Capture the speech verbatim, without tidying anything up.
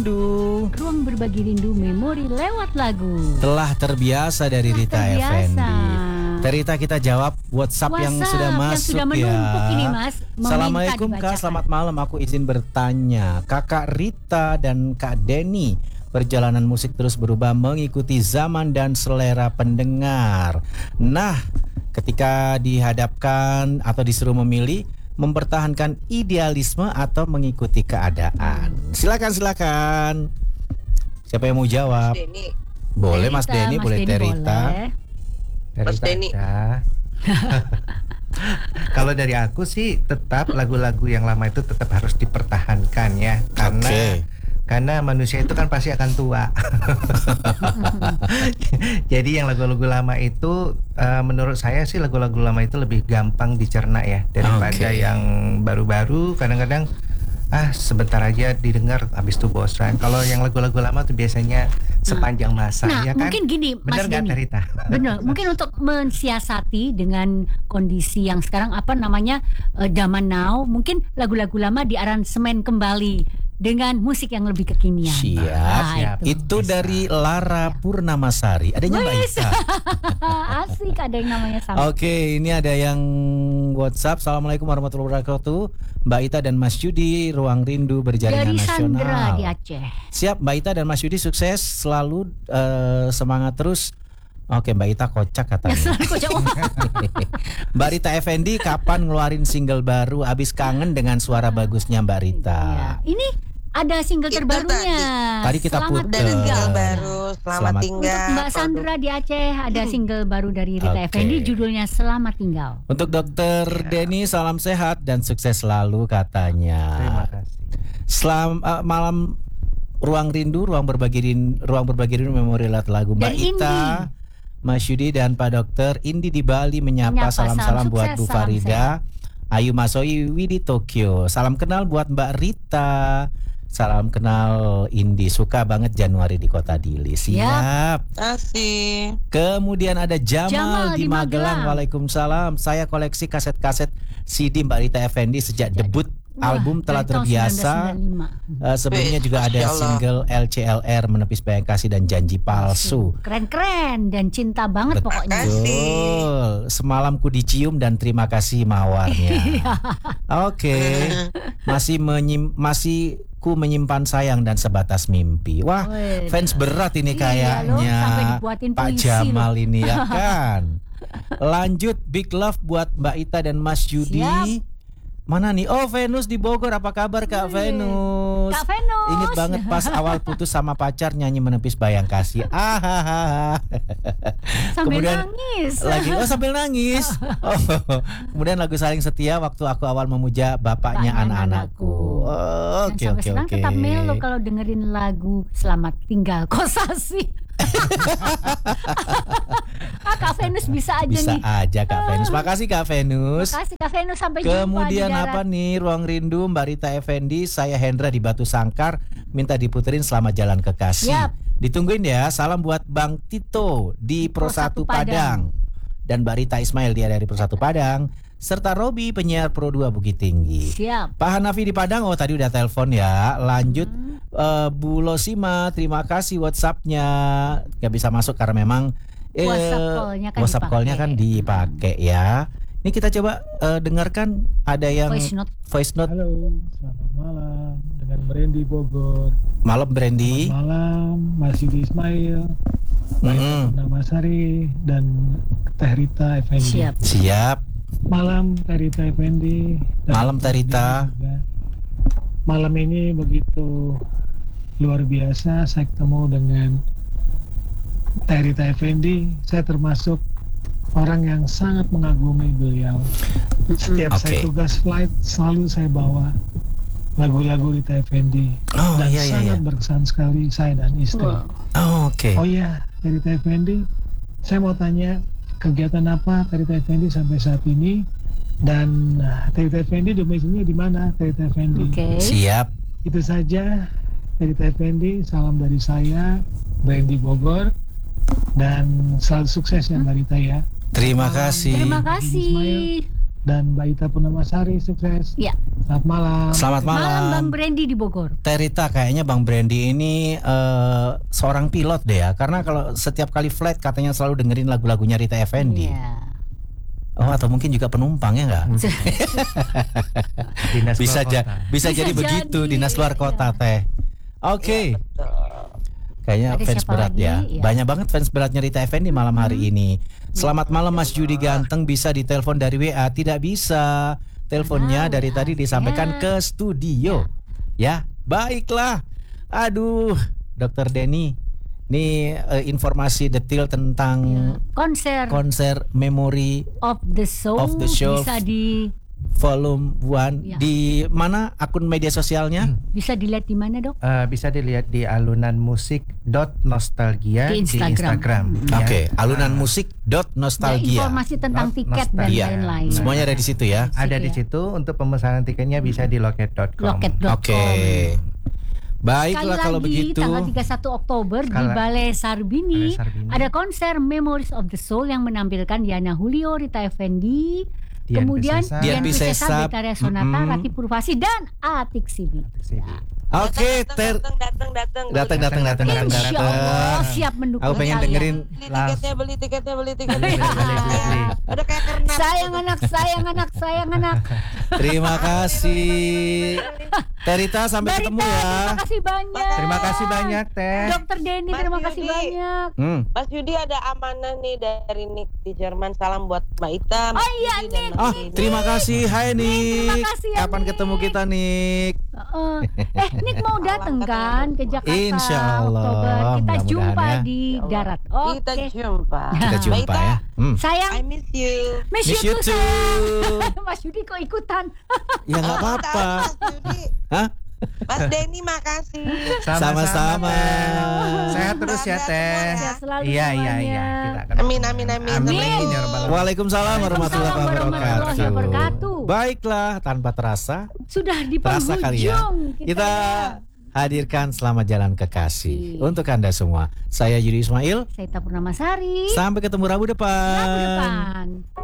Rindu. Ruang berbagi rindu memori lewat lagu. Telah terbiasa dari Rita terbiasa. Effendi. Rita, kita jawab WhatsApp, WhatsApp yang sudah masuk yang sudah menumpuk ya. Ini Mas. Assalamualaikum Kak, selamat malam. Aku izin bertanya, Kakak Rita dan Kak Denny, perjalanan musik terus berubah mengikuti zaman dan selera pendengar. Nah, ketika dihadapkan atau disuruh memilih, mempertahankan idealisme atau mengikuti keadaan. Silakan, silakan. Siapa yang mau jawab? Mas Denny. Boleh Mas Terita, Denny, Mas boleh Denny Terita. boleh. Mas Denny. Kalau dari aku sih tetap lagu-lagu yang lama itu tetap harus dipertahankan ya, karena okay. karena manusia itu kan pasti akan tua. Jadi yang lagu-lagu lama itu uh, menurut saya sih lagu-lagu lama itu lebih gampang dicerna ya daripada okay. yang baru-baru. Kadang-kadang ah sebentar aja didengar habis itu bosan. Kalau yang lagu-lagu lama tuh biasanya sepanjang masa, nah, ya kan? Mungkin gini, bener Mas gak, Denny? Rita? Benar. Mungkin untuk mensiasati dengan kondisi yang sekarang apa namanya uh, zaman now, mungkin lagu-lagu lama diaransemen kembali dengan musik yang lebih kekinian. Siap, nah, siap. Itu, itu dari Lara Purnamasari. Adanya Mbak Ita. Asik, ada yang namanya sama. Oke, ini ada yang WhatsApp. Assalamualaikum warahmatullahi wabarakatuh. Mbak Ita dan Mas Yudi, Ruang Rindu Berjaringan dari Nasional. Sandra di Aceh. Siap, Mbak Ita dan Mas Yudi, sukses selalu, uh, semangat terus. Oke, Mbak Ita kocak katanya. Ya, kocak. Mbak Rita Effendi kapan ngeluarin single baru? Abis kangen dengan suara bagusnya Mbak Rita. Ya. Ini ada single Itu terbarunya. Tadi, tadi kita Selamat putar. tinggal baru, selamat, selamat tinggal. Untuk Mbak Sandra di Aceh ada single baru dari Rita okay. Effendi, judulnya Selamat Tinggal. Untuk Dokter ya. Denny, salam sehat dan sukses selalu katanya. Terima kasih. Selam uh, malam Ruang Rindu, ruang berbagi rindu, ruang berbagi rindu memori lagu Mbak Dan Ita, Indi. Mas Yudi dan Pak Dokter. Indi di Bali menyapa, salam-salam buat Bu Farida, Ayu Masoi Widi Tokyo. Salam kenal buat Mbak Rita. Salam kenal Indi, suka banget Januari di Kota Dili. Siap. Asik. Kemudian ada Jamal, Jamal di, di Magelang. Magelang. Waalaikumsalam. Saya koleksi kaset-kaset C D Mbak Rita Effendi sejak debut. Wah, album Telah Terbiasa. Uh, sebelumnya juga ada single L C L R, Menepis Bayang Kasih dan Janji Palsu. Keren-keren dan cinta banget Betul. pokoknya. Betul. Semalam ku dicium dan terima kasih mawarnya. Oke. Okay. Masih menyim masih ku menyimpan sayang dan sebatas mimpi. Wah, Wih, fans berat ini kayaknya. Iya, Pak Jamal loh. Ini ya kan. Lanjut, big love buat Mbak Ita dan Mas Yudi. Siap. Mana nih? Oh, Venus di Bogor. Apa kabar Kak Venus? Kak Venus. Ingat banget pas awal putus sama pacar nyanyi Menepis Bayang Kasih. Ah, sambil kemudian nangis. Lagi oh sambil nangis. Oh, kemudian lagu Saling Setia waktu aku awal memuja bapaknya anak-anakku. Oke oke oke. Tetap melo kalau dengerin lagu Selamat Tinggal Kosasi. ah, Kak Venus bisa aja bisa nih. Bisa aja Kak Venus. Makasih Kak Venus. Makasih Kak Venus, sampai Kemudian jumpa di apa nih Ruang Rindu Mbak Rita Effendi. Saya Hendra di Batu Sangkar, minta diputerin Selamat Jalan Kekasih. Yap. Ditungguin ya. Salam buat Bang Tito di Pro satu Padang. Dan Mbak Rita Ismail dia dari Pro satu Padang, serta Robi penyiar Pro dua Bukit Tinggi. Siap. Pak Hanafi di Padang, oh tadi udah telepon ya. Lanjut hmm. uh, Bu Losima, terima kasih WhatsApp-nya. Gak bisa masuk karena memang eh, WhatsApp call-nya kan WhatsApp dipakai. call-nya kan dipakai ya. Ini kita coba uh, dengarkan ada yang voice note. voice note. Halo, selamat malam dengan Brandy Bogor. Malam Brandy. Selamat malam Mas Yudi Ismail, mm-hmm. Nama Sari dan Teh Rita Effendi. Siap. Siap. Malam Teh Rita Effendi. Malam Teh Rita. Malam ini begitu luar biasa, saya ketemu dengan Teh Rita Effendi. Saya termasuk orang yang sangat mengagumi beliau. Setiap okay. saya tugas flight selalu saya bawa lagu-lagu Rita Effendi. Oh, dan iya, sangat iya. berkesan sekali saya dan istri. Wow. Oh, oke. Okay. Oh iya, Rita Effendi, saya mau tanya kegiatan apa Rita Effendi sampai saat ini, dan Rita Effendi domisilinya di mana Rita Effendi? Okay. Siap. Itu saja Rita Effendi, salam dari saya, Brandy Bogor, dan selalu sukses ya Mbak Rita ya. Terima kasih. Terima kasih. Dan Mbak Ita Purnamasari, sukses. Ya. Selamat malam. Selamat malam. Malam Bang Brandy di Bogor. Teh Rita, kayaknya Bang Brandy ini eh, seorang pilot deh ya. Karena kalau setiap kali flight katanya selalu dengerin lagu-lagunya Rita Effendy. Iya. Oh, atau mungkin juga penumpang ya nggak? Dinas Bisa luar aja, kota. bisa Bisa jadi begitu jadi, dinas luar kota iya. Teh. Oke. Kayaknya Ada fans siapa berat lagi? ya. Iya. Banyak banget fans beratnya Rita Effendy malam hari ini. Selamat malam Mas Yudi Ganteng, bisa ditelepon dari W A? Tidak bisa. Teleponnya Mana dari W A tadi disampaikan nya? ke studio. Ya, baiklah. Aduh, Dokter Denny, ini eh, informasi detail tentang Ya. Konser konser Memory of the Soul, Of the Soul. bisa di Volume One. Ya. Di mana akun media sosialnya? bisa dilihat di mana, Dok? Eh, bisa dilihat di alunanmusik.nostalgia Di di Instagram. Instagram. Mm. ya. Oke, alunanmusik dot Ya, nostalgia. informasi tentang Not tiket dan nostalgia. lain-lain. Semuanya ada di situ ya. Ada Situ di ya. situ. Untuk pemesanan tiketnya bisa di loket dot com. loket dot com. Oke. Baiklah Sekali kalau lagi begitu. tanggal tiga puluh satu Oktober di Kala- Balai Sarbini, Balai Sarbini. ada konser Memories of the Soul yang menampilkan Diana Julio, Rita Effendy, Dian kemudian Piscesa. Dian Dian Piscesa, Piscesa, Betharia Sonata, mm-mm. Rati Purvasi dan Atik Sibi. Oke, ter datang datang datang datang datang datang datang Insya Allah datang. siap mendukung Aku pengen kalian. dengerin. beli tiketnya beli tiketnya beli tiketnya Beli, beli, beli, beli. udah kayak karena Sayang anak, sayang anak, sayang anak. Terima kasih. Terita, sampai Barita, ketemu ya. terima kasih banyak. Terima kasih banyak Teh. Dokter Denny, Mas terima kasih Yudi. banyak. Hmm. Mas Yudi ada amanah nih dari Nick di Jerman, salam buat Mbak Ita. Mas Oh iya, Yudi dan Nick. Mas Ah, Yudi. terima kasih. Hai terima Nick. kasih ya, Kapan Nick. ketemu kita, Nick? Heeh. eh, Nick mau datang kan ke Jakarta Insya Allah. Oktober. Kita Mudah-mudahan jumpa ya. di Ya Allah. darat. Kita Oke. jumpa. Kita Mbak jumpa Ita, ya. Hmm. Sayang, I miss you. miss, Miss you you too, too. sayang. Mas Yudi kok ikutan? Ya nggak Tahu, apa-apa. Mas Yudi. Hah? Mas Denny makasih. Sama-sama. Teh. Sehat terus ya Sehat Teh. semua ya. Sehat selalu Iya iya semuanya. iya. Kita akan Amin, amin, amin. Amin. Amin. Ya Rabbal Alamin. Waalaikumsalam warahmatullahi warahmatullahi wabarakatuh. wabarakatuh. Baiklah, tanpa terasa Sudah di terasa kali ya. penghujung Kita hadirkan Selamat Jalan Kekasih Iya. untuk Anda semua. Saya Yudi Ismail. Saya Purnama Sari. Sampai ketemu Rabu depan. Rabu depan.